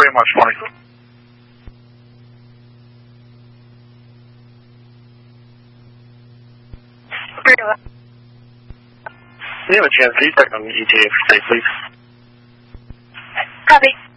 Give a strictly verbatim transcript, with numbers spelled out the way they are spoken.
very much, Michael. Do you have a chance? Can you check on the E T A for state, please? Copy.